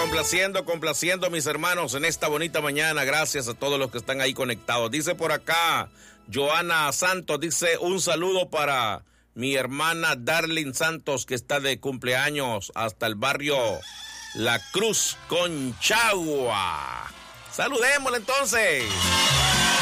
complaciendo mis hermanos en esta bonita mañana. Gracias a todos los que están ahí conectados. Dice por acá, Joana Santos, dice un saludo para mi hermana Darlene Santos, que está de cumpleaños hasta el barrio La Cruz, Conchagua. Saludémosle entonces.